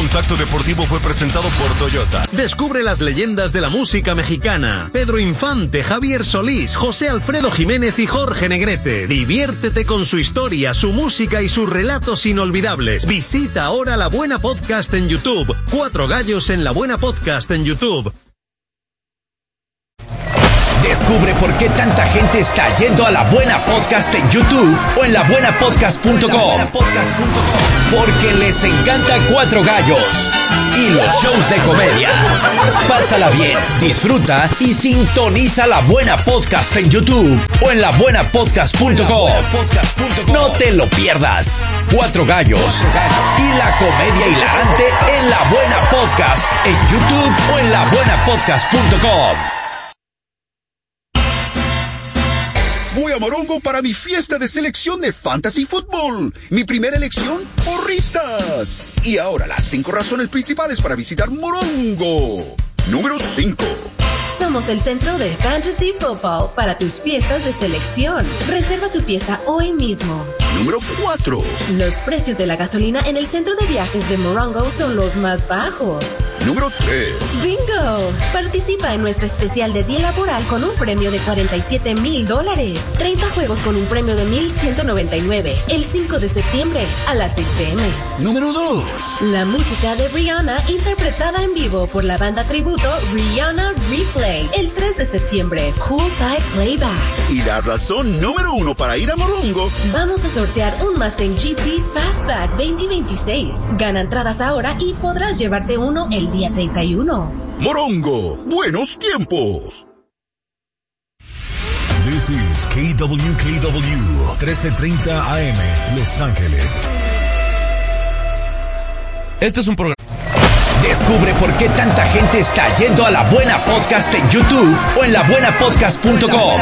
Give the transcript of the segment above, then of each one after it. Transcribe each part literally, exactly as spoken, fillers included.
Contacto Deportivo fue presentado por Toyota. Descubre las leyendas de la música mexicana. Pedro Infante, Javier Solís, José Alfredo Jiménez y Jorge Negrete. Diviértete con su historia, su música y sus relatos inolvidables. Visita ahora La Buena Podcast en YouTube. Cuatro gallos en La Buena Podcast en YouTube. Descubre por qué tanta gente está yendo a La Buena Podcast en YouTube o en la buena podcast punto com. Porque les encanta Cuatro Gallos y los shows de comedia. Pásala bien, disfruta y sintoniza La Buena Podcast en YouTube o en la buena podcast punto com. No te lo pierdas. Cuatro Gallos y la comedia hilarante en La Buena Podcast en YouTube o en la buena podcast punto com. Voy a Morongo para mi fiesta de selección de Fantasy Football. Mi primera elección, porristas. Y ahora las cinco razones principales para visitar Morongo. Número cinco. Somos el centro de Fantasy Football para tus fiestas de selección. Reserva tu fiesta hoy mismo. Número cuatro. Los precios de la gasolina en el centro de viajes de Morongo son los más bajos. Número tres. ¡Bingo! Participa en nuestro especial de día laboral con un premio de cuarenta y siete mil dólares. treinta juegos con un premio de mil ciento noventa y nueve. El cinco de septiembre a las seis p m. Número dos. La música de Rihanna interpretada en vivo por la banda tributo Rihanna Replay. El tres de septiembre, Poolside Playback. Y la razón número uno para ir a Morongo. Vamos a sortear un Mustang G T Fastback veinte veintiséis. Gana entradas ahora y podrás llevarte uno el día treinta y uno. Morongo, buenos tiempos. This is K W K W trece treinta A M, Los Ángeles. Este es un programa. Descubre por qué tanta gente está yendo a La Buena Podcast en YouTube o en la buena podcast punto com.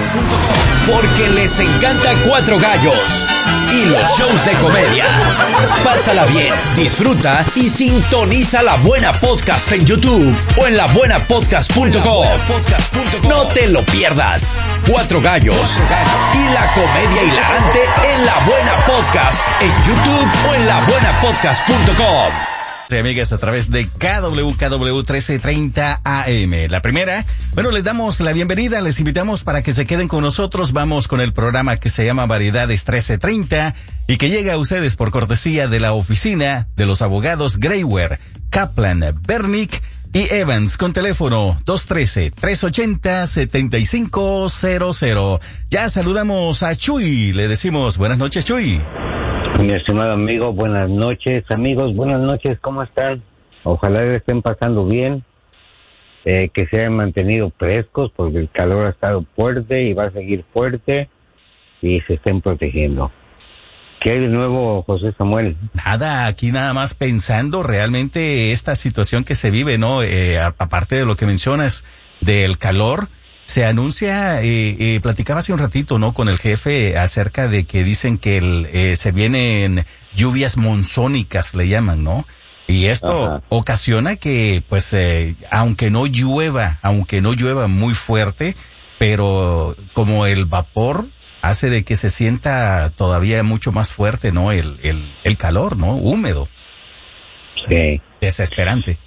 Porque les encanta Cuatro Gallos y los shows de comedia. Pásala bien, disfruta y sintoniza La Buena Podcast en YouTube o en la buena podcast punto com. No te lo pierdas. Cuatro Gallos y la comedia hilarante en La Buena Podcast en YouTube o en la buena podcast punto com. Amigas, a través de K W K W trece treinta A M. La primera, bueno, les damos la bienvenida, les invitamos para que se queden con nosotros. Vamos con el programa que se llama Variedades trece treinta y que llega a ustedes por cortesía de la oficina de los abogados Grayware, Kaplan, Bernick y Evans, con teléfono dos uno tres, tres ocho cero, siete cinco cero cero. Ya saludamos a Chuy, le decimos buenas noches, Chuy. Mi estimado amigo, buenas noches. Amigos, buenas noches, ¿cómo están? Ojalá les estén pasando bien, eh, que se hayan mantenido frescos porque el calor ha estado fuerte y va a seguir fuerte y se estén protegiendo. ¿Qué hay de nuevo, José Samuel? Nada, aquí nada más pensando realmente esta situación que se vive, ¿no? Eh, aparte de lo que mencionas del calor, se anuncia, eh, eh, platicaba hace un ratito, ¿no? Con el jefe acerca de que dicen que el, eh, se vienen lluvias monzónicas, le llaman, ¿no? Y esto Ajá. ocasiona que, pues, eh, aunque no llueva, aunque no llueva muy fuerte, pero como el vapor hace de que se sienta todavía mucho más fuerte, ¿no? El, el, el calor, ¿no? Húmedo. Sí. Desesperante.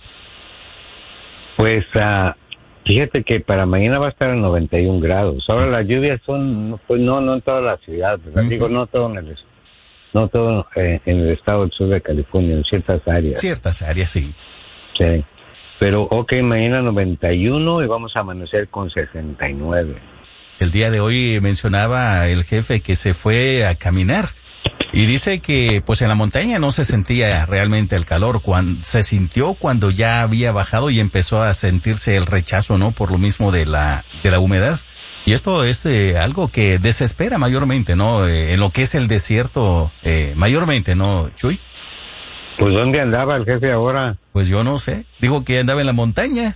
Pues, uh, fíjate que para mañana va a estar en noventa y un grados. Ahora las lluvias son, pues no, no en toda la ciudad, ¿verdad? Uh-huh. Digo, no todo en el, no todo eh, en el estado del sur de California, en ciertas áreas. Ciertas áreas, sí. Sí. Pero, ok, mañana noventa y uno y vamos a amanecer con sesenta y nueve. El día de hoy mencionaba el jefe que se fue a caminar y dice que pues en la montaña no se sentía realmente el calor, cuando se sintió cuando ya había bajado y empezó a sentirse el rechazo, ¿no? Por lo mismo de la de la humedad. Y esto es eh, algo que desespera mayormente, ¿no? Eh, en lo que es el desierto, eh, mayormente, ¿no, Chuy? Pues ¿dónde andaba el jefe ahora? Pues yo no sé. Dijo que andaba en la montaña.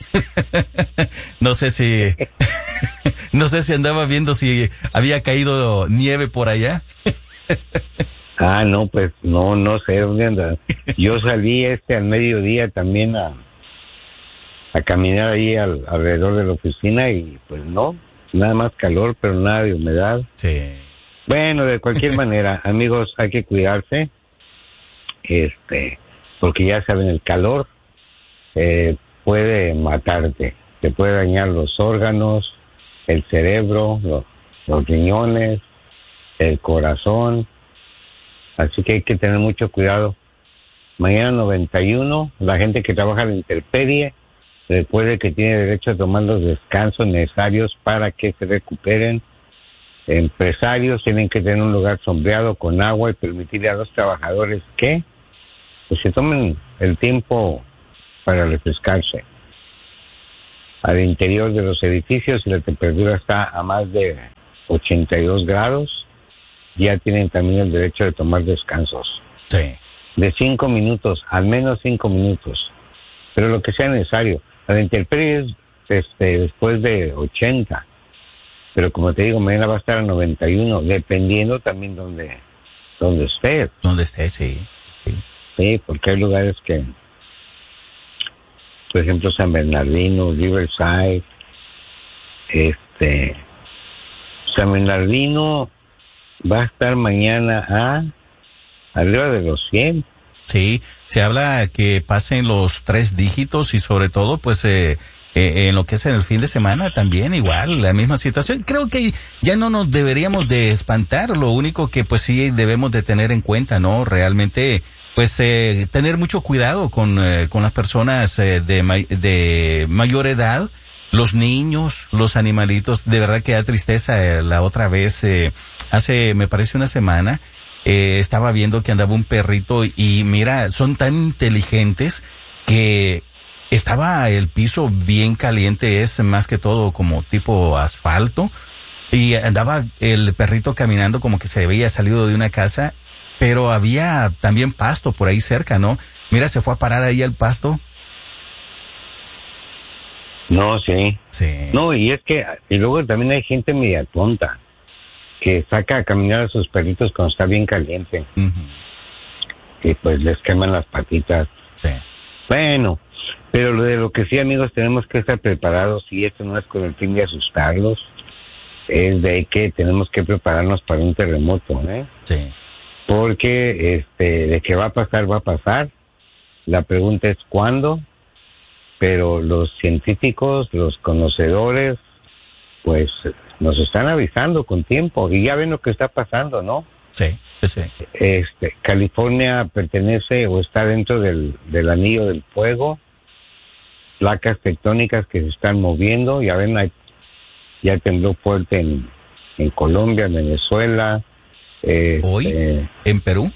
No sé si no sé si andaba viendo si había caído nieve por allá. Ah, no, pues no, no sé dónde anda. Yo salí este al mediodía también a a caminar ahí al, alrededor de la oficina y pues no, nada más calor, pero nada de humedad. Sí. Bueno, de cualquier manera, amigos, hay que cuidarse. Este, porque ya saben, el calor eh, puede matarte, te puede dañar los órganos, el cerebro, los, los riñones, el corazón, así que hay que tener mucho cuidado. Mañana noventa y uno, la gente que trabaja en la intemperie, recuerde que tiene derecho a tomar los descansos necesarios para que se recuperen. Empresarios tienen que tener un lugar sombreado con agua y permitirle a los trabajadores que pues, se tomen el tiempo para refrescarse. Al interior de los edificios, si la temperatura está a más de ochenta y dos grados, ya tienen también el derecho de tomar descansos. Sí. De cinco minutos, al menos cinco minutos, pero lo que sea necesario. La intemperie es este, después de ochenta, pero como te digo, mañana va a estar a noventa y uno, dependiendo también donde, donde estés. Donde estés, sí. sí. Sí, porque hay lugares que, por ejemplo, San Bernardino, Riverside, este, San Bernardino va a estar mañana a arriba de los cien. Sí, se habla que pasen los tres dígitos y sobre todo, pues, eh, eh, en lo que es en el fin de semana también igual, la misma situación. Creo que ya no nos deberíamos de espantar, lo único que pues sí debemos de tener en cuenta, ¿no? Realmente, pues, eh, tener mucho cuidado con, eh, con las personas eh, de, may- de mayor edad, los niños, los animalitos. De verdad que da tristeza. Eh, la otra vez, eh, hace, me parece una semana, Eh, estaba viendo que andaba un perrito y mira, son tan inteligentes que estaba el piso bien caliente, es más que todo como tipo asfalto, y andaba el perrito caminando como que se había salido de una casa, pero había también pasto por ahí cerca, ¿no? Mira, se fue a parar ahí al pasto. No, sí. Sí. No, y es que, y luego también hay gente media tonta que saca a caminar a sus perritos cuando está bien caliente. Uh-huh. Y pues les queman las patitas. Sí. Bueno, pero lo de lo que sí, amigos, tenemos que estar preparados, y esto no es con el fin de asustarlos, es de que tenemos que prepararnos para un terremoto, ¿eh? Sí. Porque este, de que va a pasar, va a pasar. La pregunta es cuándo, pero los científicos, los conocedores, pues nos están avisando con tiempo, y ya ven lo que está pasando, ¿no? Sí, sí, sí. Este, California pertenece o está dentro del, del anillo del fuego, placas tectónicas que se están moviendo, ya ven, hay, ya tembló fuerte en, en Colombia, en Venezuela. Eh, ¿Hoy? Eh, ¿En Perú?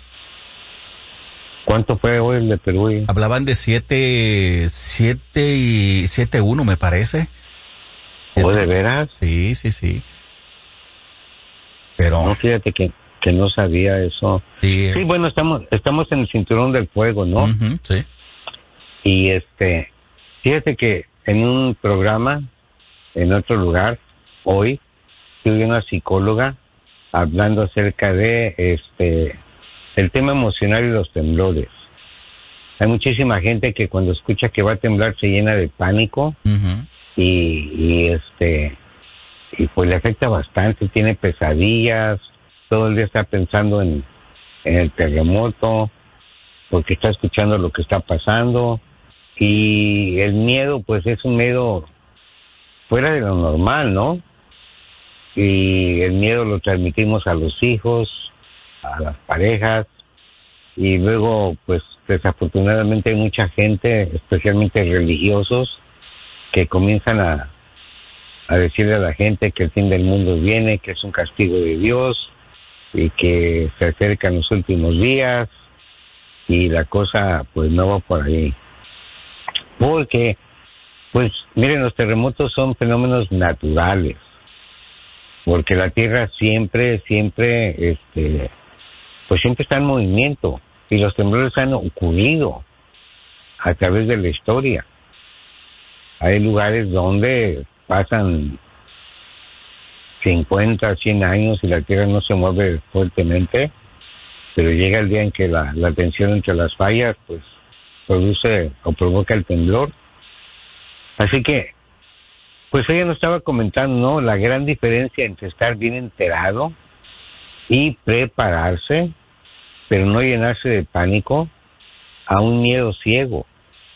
¿Cuánto fue hoy el de Perú? Hablaban de siete, siete y siete uno, me parece. ¿O de veras? Sí, sí, sí. Pero... No, fíjate que, que no sabía eso. Sí, Sí, bueno, estamos estamos en el cinturón del fuego, ¿no? uh-huh, sí. Y este, fíjate que en un programa, en otro lugar, hoy, tuve una psicóloga hablando acerca de este el tema emocional y los temblores. Hay muchísima gente que cuando escucha que va a temblar se llena de pánico. Uh-huh. Y, y este y pues le afecta bastante, tiene pesadillas, todo el día está pensando en, en el terremoto, porque está escuchando lo que está pasando, y el miedo pues es un miedo fuera de lo normal, ¿no? Y el miedo lo transmitimos a los hijos, a las parejas, y luego pues desafortunadamente hay mucha gente, especialmente religiosos, que comienzan a, a decirle a la gente que el fin del mundo viene, que es un castigo de Dios y que se acercan los últimos días, y la cosa pues no va por ahí. Porque, pues miren, los terremotos son fenómenos naturales, porque la Tierra siempre, siempre, este, pues siempre está en movimiento, y los temblores han ocurrido a través de la historia. Hay lugares donde pasan cincuenta, cien años y la Tierra no se mueve fuertemente, pero llega el día en que la, la tensión entre las fallas pues produce o provoca el temblor. Así que, pues ella nos estaba comentando, ¿no?, la gran diferencia entre estar bien enterado y prepararse, pero no llenarse de pánico, a un miedo ciego.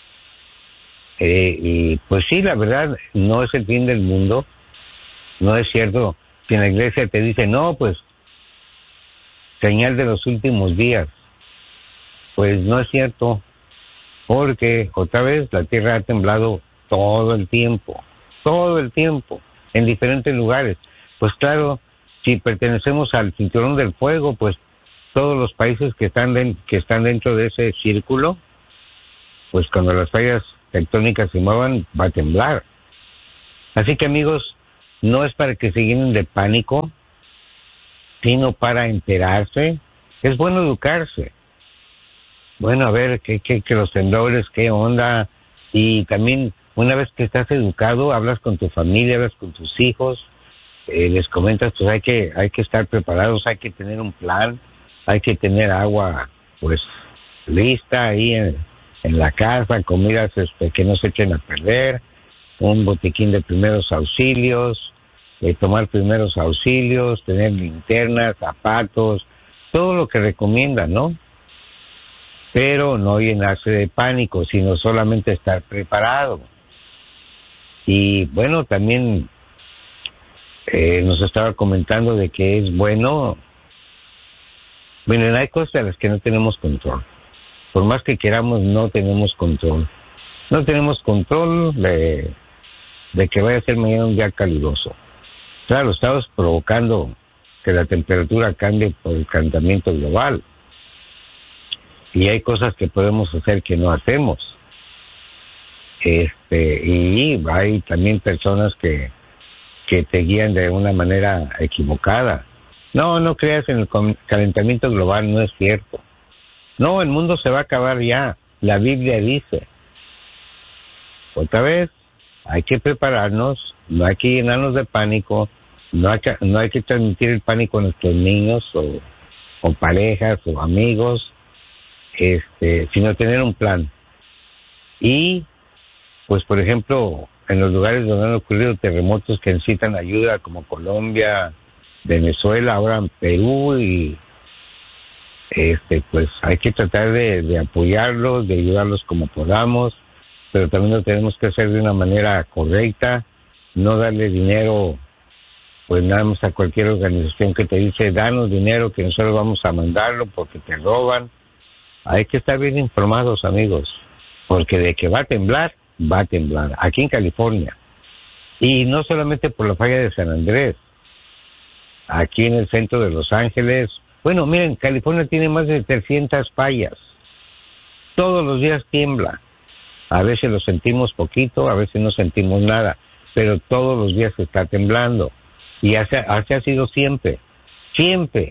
Eh, y pues sí, la verdad, no es el fin del mundo. No es cierto que en la iglesia te dice, no, pues, señal de los últimos días. Pues no es cierto, porque otra vez la tierra ha temblado todo el tiempo, todo el tiempo, en diferentes lugares. Pues claro, si pertenecemos al cinturón del fuego, pues todos los países que están de, que están dentro de ese círculo, pues cuando las fallas tectónicas se muevan, va a temblar. Así que, amigos, no es para que se llenen de pánico, sino para enterarse. Es bueno educarse. Bueno, a ver, que, que, que los temblores, qué onda. Y también, una vez que estás educado, hablas con tu familia, hablas con tus hijos, eh, les comentas, pues hay que, hay que estar preparados, hay que tener un plan, hay que tener agua, pues, lista ahí en, en la casa, comidas este, que no se echen a perder, un botiquín de primeros auxilios, eh, tomar primeros auxilios, tener linternas, zapatos, todo lo que recomiendan, ¿no? Pero no llenarse de pánico, sino solamente estar preparado. Y bueno, también eh, nos estaba comentando de que es bueno. Miren, hay cosas a las que no tenemos control. Por más que queramos, no tenemos control. No tenemos control de, de que vaya a ser mañana un día caluroso. Claro, estamos provocando que la temperatura cambie por el calentamiento global. Y hay cosas que podemos hacer que no hacemos. Este, y hay también personas que, que te guían de una manera equivocada. No, no creas en el calentamiento global, no es cierto. No, el mundo se va a acabar ya. La Biblia dice. Otra vez, hay que prepararnos, no hay que llenarnos de pánico, no hay que, no hay que transmitir el pánico a nuestros niños o, o parejas o amigos, este, sino tener un plan. Y, pues, por ejemplo, en los lugares donde han ocurrido terremotos que necesitan ayuda, como Colombia, Venezuela, ahora en Perú, y este, pues hay que tratar de, de apoyarlos, de ayudarlos como podamos, pero también lo tenemos que hacer de una manera correcta, no darle dinero, pues nada más a cualquier organización que te dice, danos dinero que nosotros vamos a mandarlo porque te roban. Hay que estar bien informados, amigos, porque de que va a temblar, va a temblar, aquí en California. Y no solamente por la falla de San Andrés, aquí en el centro de Los Ángeles. Bueno, miren, California tiene más de trescientas fallas. Todos los días tiembla. A veces lo sentimos poquito, a veces no sentimos nada, pero todos los días está temblando. Y así, así ha sido siempre, siempre.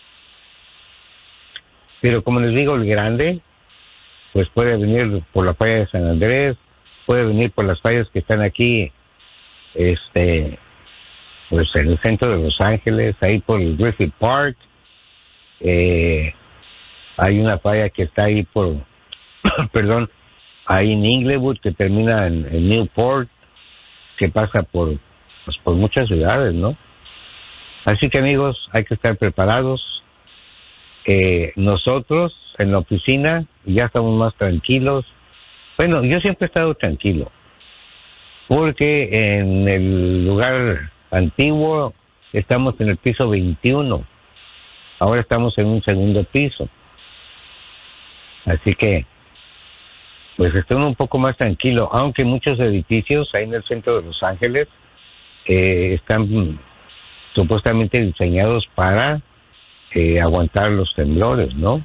Pero como les digo, el grande, pues puede venir por la falla de San Andrés, puede venir por las fallas que están aquí, este, pues en el centro de Los Ángeles, ahí por el Griffith Park. Eh, hay una falla que está ahí por, perdón, ahí en Inglewood, que termina en, en Newport, que pasa por, pues, por muchas ciudades, ¿no? Así que, amigos, hay que estar preparados. Eh, nosotros en la oficina ya estamos más tranquilos. Bueno, yo siempre he estado tranquilo, porque en el lugar antiguo estamos en el piso veintiuno, ahora estamos en un segundo piso, así que pues estoy un poco más tranquilo, aunque muchos edificios ahí en el centro de Los Ángeles eh, están supuestamente diseñados para eh, aguantar los temblores, ¿no?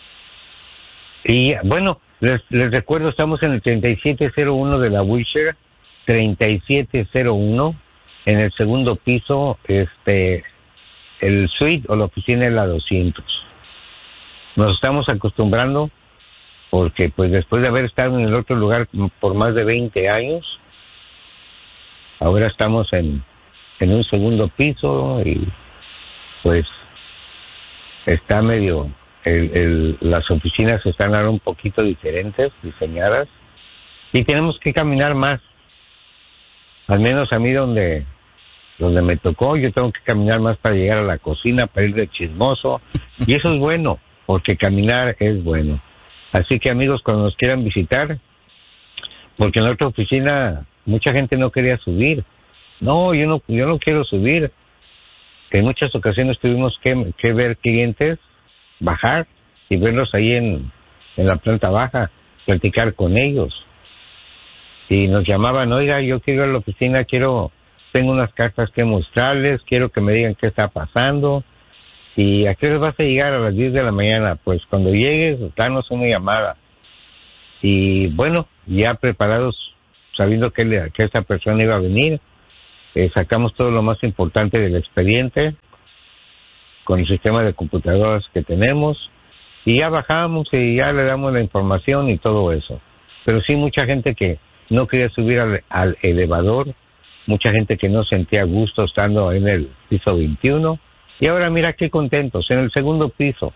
Y bueno, les, les recuerdo, estamos en el treinta y siete cero uno de la Wilshire, treinta y siete cero uno, en el segundo piso, este, el suite o la oficina es la doscientos. Nos estamos acostumbrando porque pues después de haber estado en el otro lugar por más de veinte años, ahora estamos en, en un segundo piso y pues está medio, el, el, las oficinas están ahora un poquito diferentes, diseñadas, y tenemos que caminar más. Al menos a mí donde donde me tocó, yo tengo que caminar más para llegar a la cocina, para ir de chismoso, y eso es bueno, porque caminar es bueno. Así que amigos, cuando nos quieran visitar, porque en la otra oficina mucha gente no quería subir. No, yo no, yo no quiero subir. Que en muchas ocasiones tuvimos que, que ver clientes bajar y verlos ahí en, en la planta baja, platicar con ellos. Y nos llamaban, oiga, yo quiero ir a la oficina, quiero, tengo unas cartas que mostrarles, quiero que me digan qué está pasando. ¿Y a qué hora vas a llegar? A las diez de la mañana. Pues cuando llegues, danos una llamada. Y bueno, ya preparados, sabiendo que, le, que esta persona iba a venir, eh, sacamos todo lo más importante del expediente con el sistema de computadoras que tenemos y ya bajamos y ya le damos la información y todo eso. Pero sí, mucha gente que no quería subir al, al elevador, mucha gente que no sentía gusto estando en el piso veintiuno. Y ahora mira qué contentos, en el segundo piso.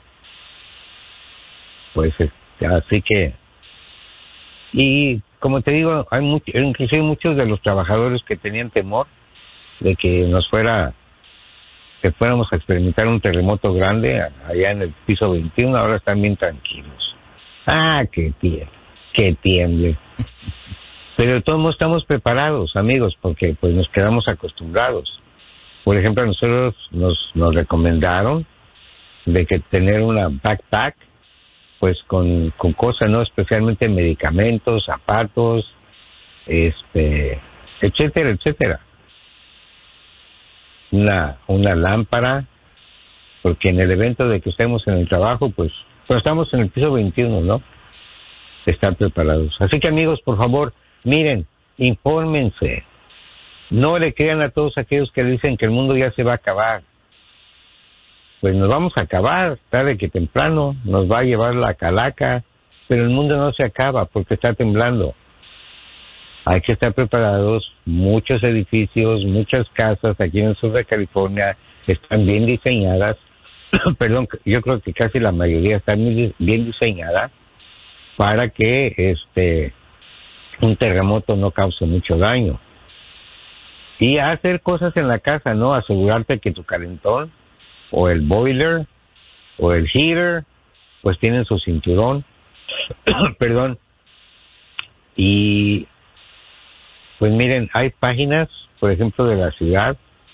Pues así que... Y como te digo, hay mucho, inclusive muchos de los trabajadores que tenían temor de que nos fuera, que fuéramos a experimentar un terremoto grande allá en el piso veintiuno, ahora están bien tranquilos. Ah, que tiemble, que tiemble. Pero de todos modos estamos preparados, amigos, porque pues nos quedamos acostumbrados. Por ejemplo, a nosotros nos, nos recomendaron de que tener una backpack, pues con, con cosas, ¿no? Especialmente medicamentos, zapatos, este, etcétera, etcétera. Una, una lámpara, porque en el evento de que estemos en el trabajo, pues, pues estamos en el piso veintiuno, ¿no? Estar preparados. Así que amigos, por favor, miren, infórmense. No le crean a todos aquellos que dicen que el mundo ya se va a acabar. Pues nos vamos a acabar, tarde que temprano, nos va a llevar la calaca, pero el mundo no se acaba porque está temblando. Hay que estar preparados, muchos edificios, muchas casas aquí en el sur de California están bien diseñadas, perdón, yo creo que casi la mayoría están bien diseñadas para que este un terremoto no cause mucho daño. Y hacer cosas en la casa, ¿no? Asegurarte que tu calentón o el boiler o el heater pues tienen su cinturón. Perdón. Y pues miren, hay páginas, por ejemplo, de la ciudad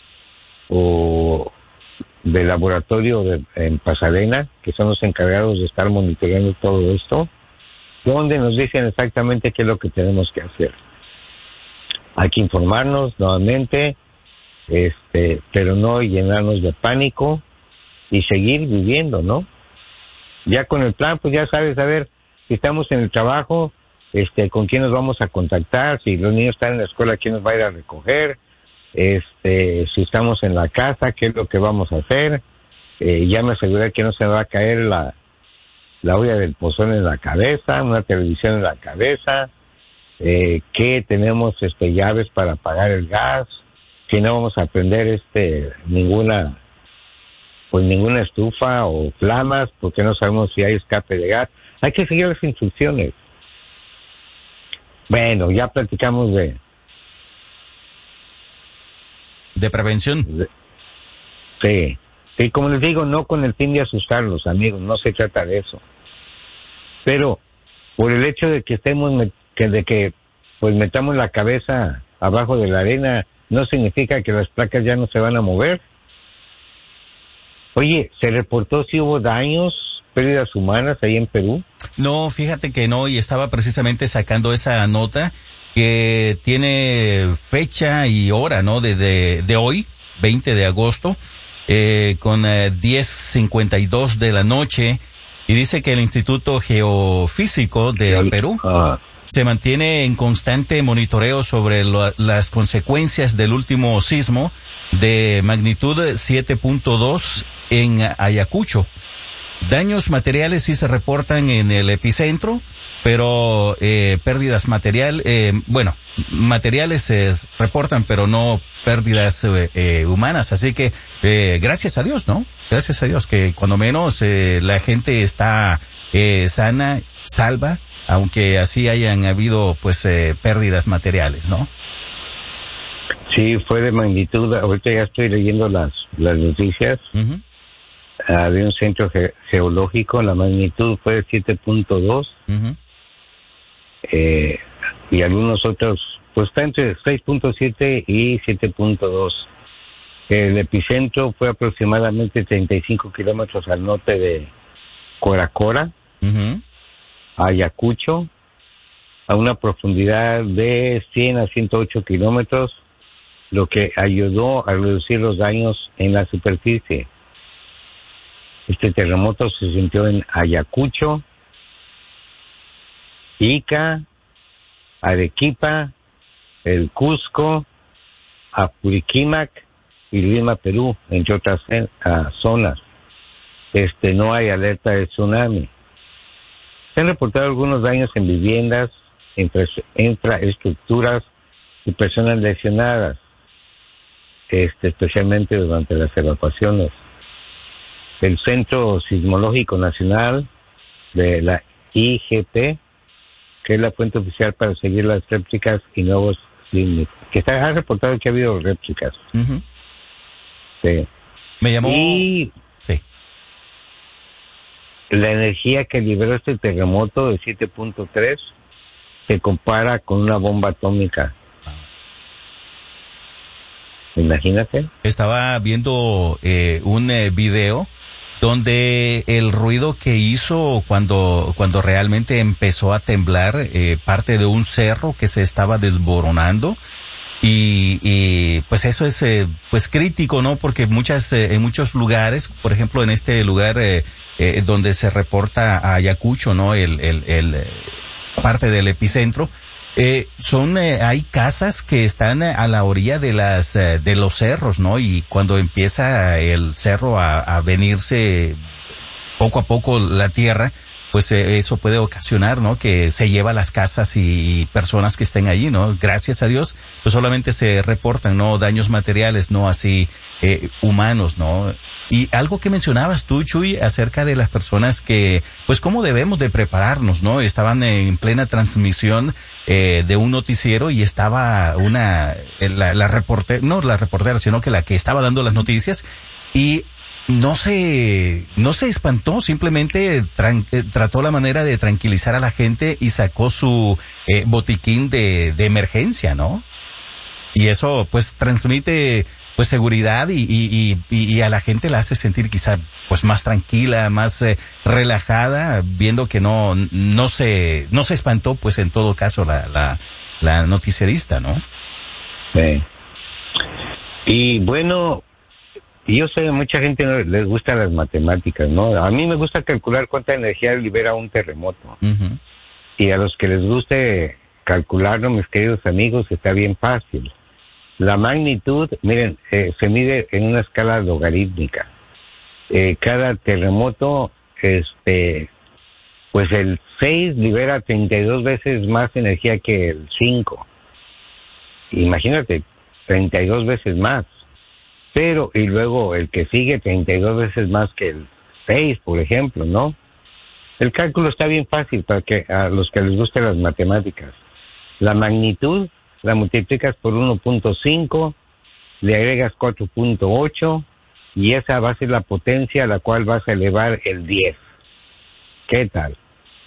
o del laboratorio de, en Pasadena, que son los encargados de estar monitoreando todo esto, donde nos dicen exactamente qué es lo que tenemos que hacer. Hay que informarnos nuevamente, este, pero no llenarnos de pánico y seguir viviendo, ¿no? Ya con el plan, pues ya sabes, a ver, si estamos en el trabajo, este, con quién nos vamos a contactar, si los niños están en la escuela, quién nos va a ir a recoger, este, si estamos en la casa, qué es lo que vamos a hacer. Eh, ya me aseguré que no se va a caer la, la olla del pozón en la cabeza, una televisión en la cabeza. Eh, que tenemos este llaves para apagar el gas, que no vamos a prender este ninguna pues ninguna estufa o flamas porque no sabemos si hay escape de gas. Hay que seguir las instrucciones. Bueno, ya platicamos de de prevención. De, sí, sí, como les digo, no con el fin de asustarlos, amigos, no se trata de eso. Pero por el hecho de que estemos que de que pues metamos la cabeza abajo de la arena, no significa que las placas ya no se van a mover. Oye, ¿se reportó si hubo daños, pérdidas humanas ahí en Perú? No, fíjate que no, y estaba precisamente sacando esa nota que tiene fecha y hora, ¿no? De, de, de hoy, veinte de agosto, eh, con eh, diez cincuenta y dos de la noche, y dice que el Instituto Geofísico del Yo, Perú uh, se mantiene en constante monitoreo sobre lo, las consecuencias del último sismo de magnitud siete punto dos en Ayacucho. Daños materiales sí se reportan en el epicentro, pero eh, pérdidas material, eh, bueno, materiales se reportan, pero no pérdidas eh, eh, humanas. Así que eh, gracias a Dios, ¿no? Gracias a Dios que cuando menos eh, la gente está eh, sana, salva, aunque así hayan habido pues eh, pérdidas materiales, ¿no? Sí, fue de magnitud. Ahorita ya estoy leyendo las las noticias. Uh-huh. uh, de un centro ge- geológico, la magnitud fue siete punto dos. Uh-huh. Eh, y algunos otros, pues está entre seis punto siete y siete punto dos. El epicentro fue aproximadamente treinta y cinco kilómetros al norte de Coracora, Uh-huh. Ayacucho, a una profundidad de cien a ciento ocho kilómetros, lo que ayudó a reducir los daños en la superficie. Este terremoto se sintió en Ayacucho, Ica, Arequipa, el Cusco, Apuriquímac y Lima, Perú, entre otras uh, zonas. Este, no hay alerta de tsunami. Se han reportado algunos daños en viviendas, infra- infraestructuras y personas lesionadas, este, especialmente durante las evacuaciones. El Centro Sismológico Nacional de la I G P, que es la fuente oficial para seguir las réplicas y nuevos sísmicos, que está, ha reportado que ha habido réplicas. Uh-huh. Sí. Me llamó... Y Sí. la energía que liberó este terremoto de siete punto tres se compara con una bomba atómica. Imagínate. Estaba viendo eh, un eh, video donde el ruido que hizo cuando cuando realmente empezó a temblar eh, parte de un cerro que se estaba desboronando y, y pues eso es eh, pues crítico, ¿no? Porque muchas eh, en muchos lugares, por ejemplo en este lugar eh, eh, donde se reporta a Ayacucho, ¿no? El el el eh, parte del epicentro. Eh, son, eh, hay casas que están a la orilla de las, eh, de los cerros, ¿no? Y cuando empieza el cerro a, a venirse poco a poco la tierra, pues eh, eso puede ocasionar, ¿no? Que se lleva las casas y, y personas que estén allí, ¿no? Gracias a Dios, pues solamente se reportan, ¿no? Daños materiales, no así, eh, humanos, ¿no? Y algo que mencionabas tú, Chuy, acerca de las personas que, pues cómo debemos de prepararnos, ¿no? Estaban en plena transmisión eh, de un noticiero y estaba una, la, la reportera, no la reportera, sino que la que estaba dando las noticias y no se, no se espantó, simplemente tran, eh, trató la manera de tranquilizar a la gente y sacó su eh, botiquín de, de emergencia, ¿no? Y eso, pues, transmite, pues, seguridad y, y, y, y a la gente la hace sentir quizá, pues, más tranquila, más eh, relajada, viendo que no, no se, no se espantó, pues, en todo caso, la, la, la noticierista, ¿no? Sí. Y bueno, yo sé, mucha gente no les gustan las matemáticas, ¿no? A mí me gusta calcular cuánta energía libera un terremoto. Uh-huh. Y a los que les guste calcularlo, mis queridos amigos, está bien fácil. La magnitud, miren, eh, se mide en una escala logarítmica. Eh, cada terremoto, este, pues el seis libera treinta y dos veces más energía que el cinco. Imagínate, treinta y dos veces más. Pero, y luego el que sigue treinta y dos veces más que el seis, por ejemplo, ¿no? El cálculo está bien fácil para que a los que les gusten las matemáticas. La magnitud la multiplicas por uno punto cinco, le agregas cuatro punto ocho y esa va a ser la potencia a la cual vas a elevar el diez. ¿Qué tal?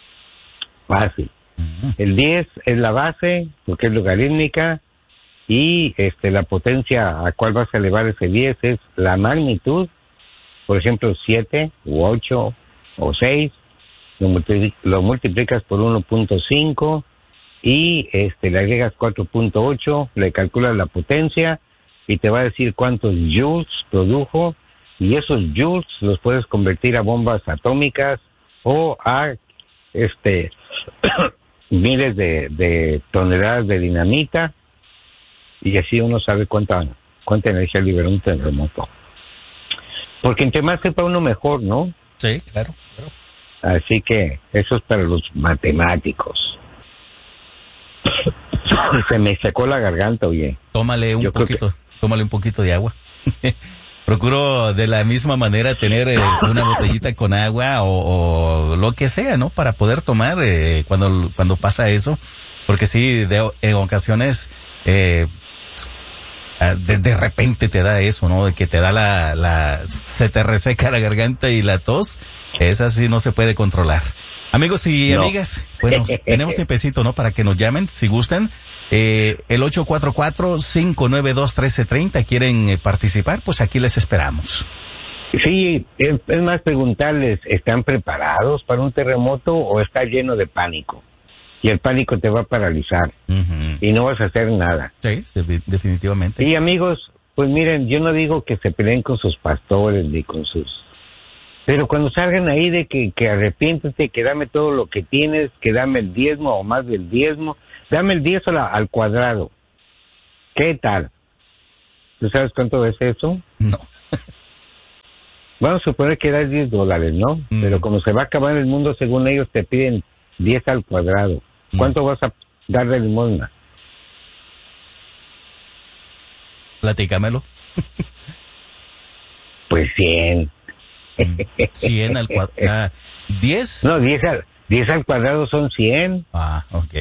Fácil. El diez es la base, porque es logarítmica, y este la potencia a cual vas a elevar ese diez es la magnitud, por ejemplo, siete u ocho o seis, lo, multipli- lo multiplicas por uno punto cinco y este le agregas cuatro punto ocho, le calculas la potencia y te va a decir cuántos joules produjo, y esos joules los puedes convertir a bombas atómicas o a este miles de, de toneladas de dinamita, y así uno sabe cuánta cuánta energía liberó un terremoto. Porque entre más sepa uno mejor, ¿no? Sí, claro, claro. Así que eso es para los matemáticos. Se me secó la garganta, oye. Tómale un Yo creo poquito, tómale un poquito de agua. Procuro de la misma manera tener eh, una botellita con agua o, o lo que sea, ¿no? Para poder tomar eh, cuando cuando pasa eso, porque sí, de, en ocasiones eh, de, de repente te da eso, ¿no? De que te da la, la, se te reseca la garganta y la tos, esa sí no se puede controlar. Amigos y no. amigas, bueno, tenemos tiempecito, ¿no? Para que nos llamen, si gustan. Eh, el ocho cuatro cuatro, cinco nueve dos, uno tres tres cero, ¿quieren eh, participar? Pues aquí les esperamos. Sí, es, es más preguntarles, ¿están preparados para un terremoto o está lleno de pánico? Y el pánico te va a paralizar uh-huh. y no vas a hacer nada. Sí, sí, definitivamente. Y amigos, pues miren, yo no digo que se peleen con sus pastores ni con sus... Pero cuando salgan ahí de que, que arrepiéntete, que dame todo lo que tienes, que dame el diezmo o más del diezmo, dame el diez al, al cuadrado. ¿Qué tal? ¿Tú sabes cuánto es eso? No. Vamos a suponer que das diez dólares, ¿no? Mm. Pero como se va a acabar el mundo, según ellos te piden diez al cuadrado. ¿Cuánto mm. vas a dar de limosna? Platícamelo. Pues cien. cien al cuadrado. ¿diez? No, diez al, diez al cuadrado son cien. Ah, ok.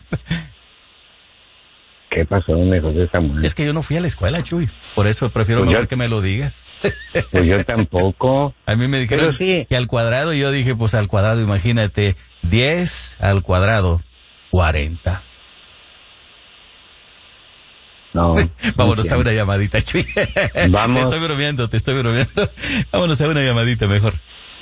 ¿Qué pasó, mi José Samuel? Es que yo no fui a la escuela, Chuy. Por eso prefiero pues mejor yo, que me lo digas. Pues yo tampoco. A mí me dijeron sí. que al cuadrado, y yo dije, pues al cuadrado, imagínate, diez al cuadrado, cuarenta. No. Vámonos no a una llamadita, Chuy. Vamos. Te estoy bromeando, te estoy bromeando. Vámonos a una llamadita mejor.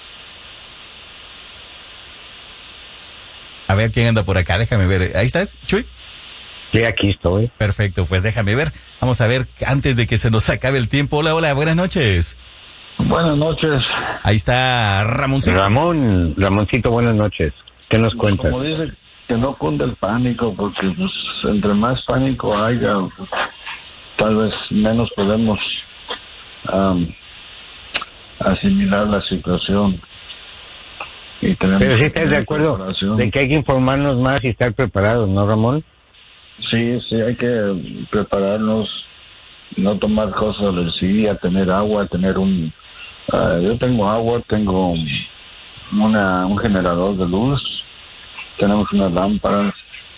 A ver quién anda por acá, déjame ver. Ahí estás, Chuy. Sí, aquí estoy. Perfecto, pues déjame ver. Vamos a ver antes de que se nos acabe el tiempo. Hola, hola, buenas noches. Buenas noches. Ahí está Ramoncito. Ramón, Ramoncito, buenas noches. ¿Qué nos cuentas? Como dice, que no cunde el pánico, porque pues entre más pánico haya, pues, tal vez menos podemos um, asimilar la situación. Y tenemos Pero sí estás de acuerdo de que hay que informarnos más y estar preparados, ¿no, Ramón? Sí, sí, hay que prepararnos, no tomar cosas del sí, a tener agua, tener un... Uh, yo tengo agua, tengo una un generador de luz, tenemos unas lámparas.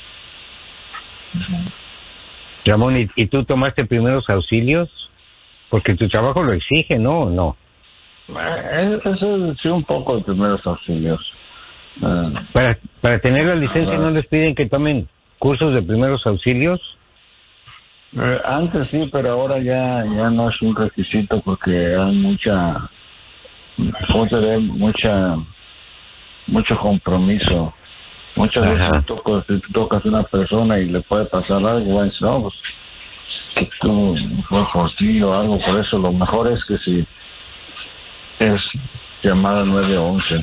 Ramón, ¿y, ¿y tú tomaste primeros auxilios? Porque tu trabajo lo exige, ¿no? ¿O no? Eh, eso sí, un poco de primeros auxilios. Uh, para, para tener la licencia, uh, ¿no les piden que tomen cursos de primeros auxilios? Eh, antes sí, pero ahora ya ya no es un requisito porque hay mucha mucha mucho compromiso. Muchas Ajá. veces tocas, si tocas a una persona y le puede pasar algo, bueno, no, pues que tú fue por ti o algo, por eso lo mejor es que si es llamada nueve once.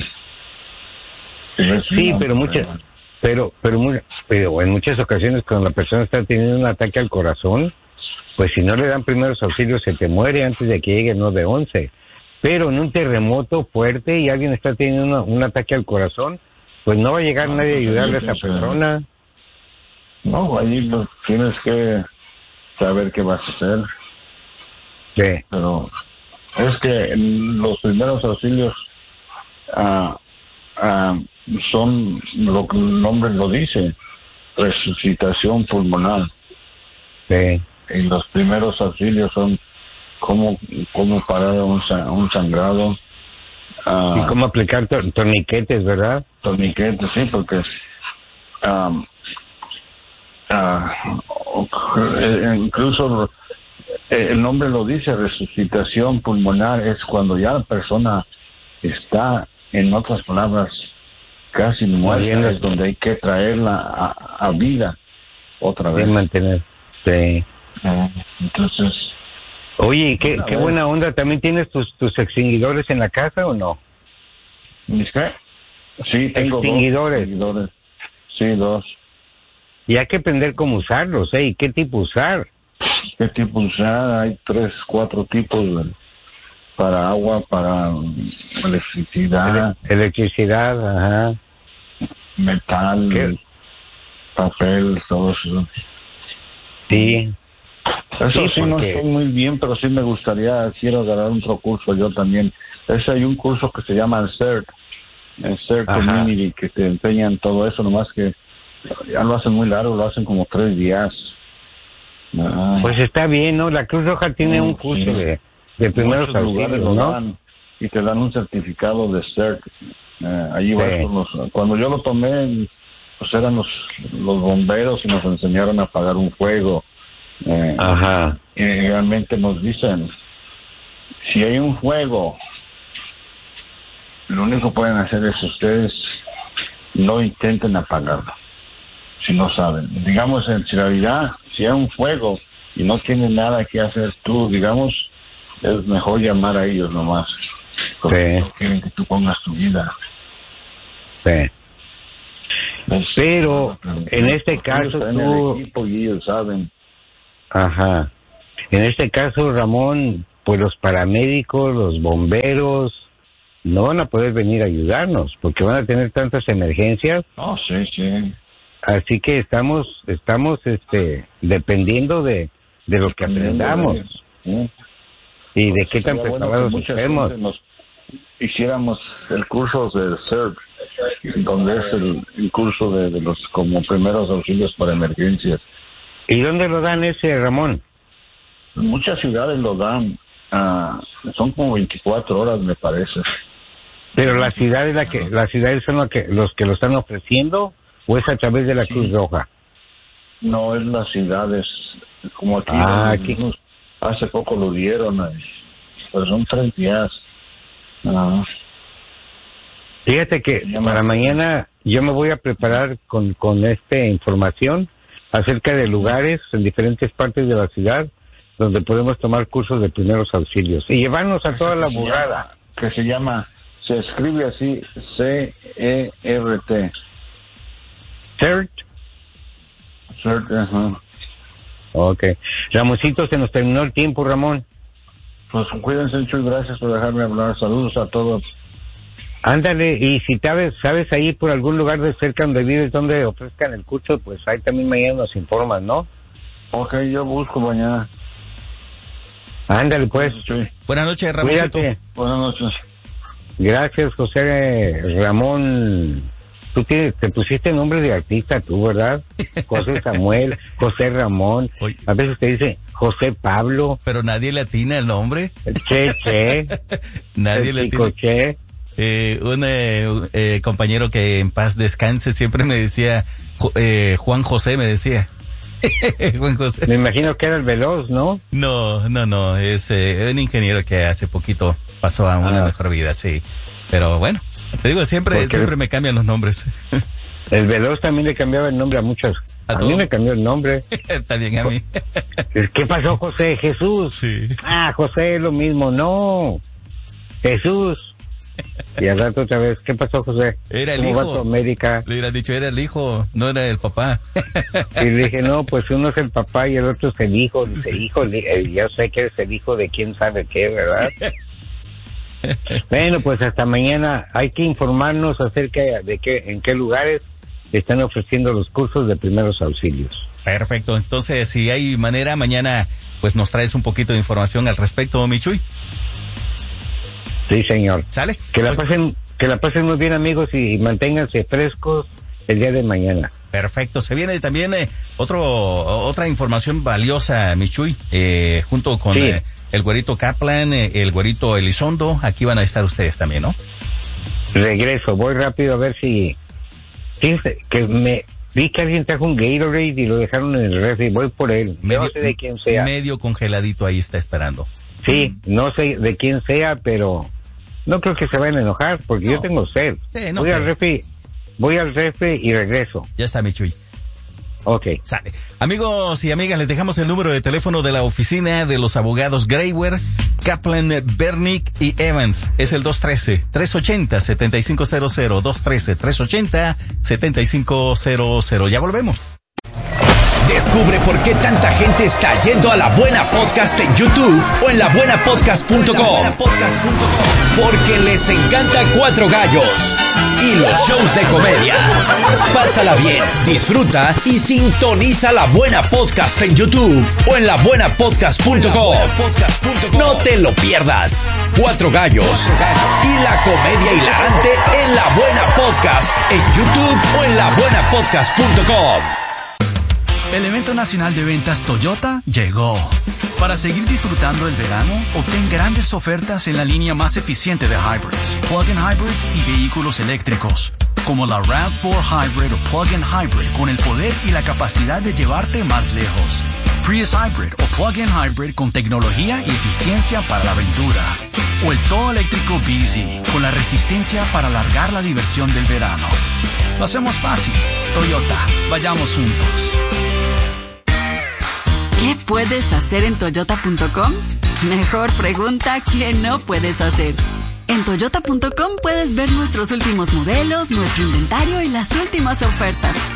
Sí, pero muchas Pero, pero, muy, pero en muchas ocasiones cuando la persona está teniendo un ataque al corazón, pues si no le dan primeros auxilios se te muere antes de que llegue el nueve once. Pero en un terremoto fuerte y alguien está teniendo una, un ataque al corazón, pues no va a llegar no, nadie a ayudarle a esa persona. No, ahí pues, tienes que saber qué vas a hacer. Sí. Pero es que los primeros auxilios... Uh, uh, son lo que el nombre lo dice, resucitación pulmonar. Sí. Y los primeros auxilios son cómo, cómo parar un, un sangrado. Uh, y cómo aplicar tor- torniquetes, ¿verdad? Torniquetes, sí, porque um, uh, incluso el nombre lo dice, resucitación pulmonar, es cuando ya la persona está, en otras palabras, casi muerta, es donde hay que traerla a, a vida otra vez. Mantener, sí. Uh, entonces... Oye, ¿qué, qué buena onda? ¿También tienes tus, tus extinguidores en la casa o no? ¿Mis qué? Sí, tengo extinguidores. Dos extinguidores. Sí, dos. Y hay que aprender cómo usarlos, ¿eh? ¿Y qué tipo usar? ¿Qué tipo usar? Hay tres, cuatro tipos de, para agua, para electricidad. Ele- electricidad, ajá. Metal, ¿Qué? Papel, todo eso. Sí. Eso sí, sí no porque... estoy muy bien, pero sí me gustaría, quiero agarrar otro curso yo también. Ese hay un curso que se llama el C E R T, el C E R T Community, que te enseñan todo eso, nomás que ya lo hacen muy largo, lo hacen como tres días. Ay. Pues está bien, ¿no? La Cruz Roja tiene Mm, un curso sí. de, de primeros Muchos lugares auxilios, lo ¿no? dan y te dan un certificado de C E R T. Eh, allí vas Sí. con los, cuando yo lo tomé, pues eran los, los bomberos y nos enseñaron a apagar un fuego. Eh, Ajá. y realmente nos dicen, si hay un fuego, lo único que pueden hacer es ustedes no intenten apagarlo, si no saben. Digamos, en realidad, si hay un fuego y no tienen nada que hacer tú, digamos, es mejor llamar a ellos nomás, porque Sí. no quieren que tú pongas tu vida. Sí. Es- Pero, en este porque caso, ellos están en tú- el equipo y ellos saben. Ajá. En este caso, Ramón, pues los paramédicos, los bomberos, no van a poder venir a ayudarnos porque van a tener tantas emergencias. Oh, sí, sí. Así que estamos, estamos, este, dependiendo de, de lo que aprendamos Sí. y de qué tan Sería bueno que preparados mucha estemos. gente nos hiciéramos el curso del C E R T, donde es el, el curso de, de los como primeros auxilios para emergencias. ¿Y dónde lo dan ese, Ramón? Muchas ciudades lo dan, ah, son como veinticuatro horas, me parece. Pero la ciudad es la que, las ciudades son la que, los que lo están ofreciendo o es a través de la Sí. Cruz Roja. No es las ciudades, como aquí, Ah, donde aquí. vivimos, hace poco lo dieron, ahí, pues son tres días. Ah, Fíjate que para mañana yo me voy a preparar con, con esta información acerca de lugares en diferentes partes de la ciudad donde podemos tomar cursos de primeros auxilios y llevarnos a toda la que se burrada. llama- Que se llama, se escribe así, C E R T. C E R T. C E R T, ajá. Ok. Ramoncito, se nos terminó el tiempo, Ramón. Pues cuídense mucho y gracias por dejarme hablar. Saludos a todos. Ándale, y si sabes, sabes ahí por algún lugar de cerca donde vives, donde ofrezcan el curso, pues ahí también mañana nos informan, ¿no? Ok, yo busco mañana. Ándale, pues. Sí. Buenas noches, Ramoncito. Cuídate. Buenas noches. Gracias, José Ramón. Tú tienes, te pusiste nombre de artista, tú, ¿verdad? José Samuel, José Ramón. Oye. A veces te dice José Pablo, Pero nadie le atina el nombre. Che Che, Nadie el le chico atina. Che. Eh, un eh, eh, compañero que en paz descanse siempre me decía, Ju- eh, Juan José me decía. Juan José. Me imagino que era el Veloz, ¿no? No, no, no, es eh, un ingeniero que hace poquito pasó a una Ah. mejor vida, sí. Pero bueno, te digo, siempre, Porque- siempre me cambian los nombres. El Veloz también le cambiaba el nombre a muchos. ¿A A, todos? mí me cambió el nombre. También a mí. ¿Qué pasó, José? Jesús. Sí. Ah, José es lo mismo. No. Jesús. Y al rato otra vez, ¿qué pasó, José? Era el ¿Cómo va hijo. tu América? Le hubieras dicho, era el hijo, no era el papá. Y le dije, no, pues uno es el papá y el otro es el hijo. Dice, hijo, li- eh, yo sé que eres el hijo de quién sabe qué, ¿verdad? Bueno, pues hasta mañana hay que informarnos acerca de qué, en qué lugares están ofreciendo los cursos de primeros auxilios. Perfecto, entonces si hay manera, mañana pues nos traes un poquito de información al respecto, Michuy. Sí, señor. ¿Sale? Que la Pues, pasen, que la pasen muy bien, amigos, y manténganse frescos el día de mañana. perfecto, se viene también eh, otro otra información valiosa, Michuy, eh, junto con Sí. eh, el güerito Kaplan, eh, el güerito Elizondo, aquí van a estar ustedes también, ¿no? Regreso, voy rápido a ver si... Fíjense, que me... Vi que alguien trajo un Gatorade y lo dejaron en el refri, voy por él. No sé de quién sea. Medio congeladito ahí está esperando. Sí, no sé de quién sea, pero no creo que se vayan a enojar porque No. yo tengo sed. Sí, no voy al creo. refri, voy al refri y regreso. Ya está, Michuy. Ok. Sale. Amigos y amigas, les dejamos el número de teléfono de la oficina de los abogados Grayware, Kaplan, Bernick y Evans. Es el dos uno tres, tres ocho cero, siete cinco cero cero, dos uno tres, tres ocho cero, siete cinco cero cero. Ya volvemos. Descubre por qué tanta gente está yendo a La Buena Podcast en YouTube o en la buena podcast punto com. Porque les encanta Cuatro Gallos y los shows de comedia. Pásala bien, disfruta y sintoniza La Buena Podcast en YouTube o en la buena podcast punto com. No te lo pierdas. Cuatro Gallos y la comedia hilarante en La Buena Podcast en YouTube o en la buena podcast punto com. El evento nacional de ventas Toyota llegó. Para seguir disfrutando el verano, obtén grandes ofertas en la línea más eficiente de hybrids, plug-in hybrids y vehículos eléctricos, como la RAV cuatro Hybrid o plug-in hybrid con el poder y la capacidad de llevarte más lejos. Prius Hybrid o plug-in hybrid con tecnología y eficiencia para la aventura. O el todo eléctrico B Z con la resistencia para alargar la diversión del verano. Lo hacemos fácil. Toyota, vayamos juntos. ¿Qué puedes hacer en toyota punto com? Mejor pregunta, ¿qué no puedes hacer? En toyota punto com puedes ver nuestros últimos modelos, nuestro inventario y las últimas ofertas.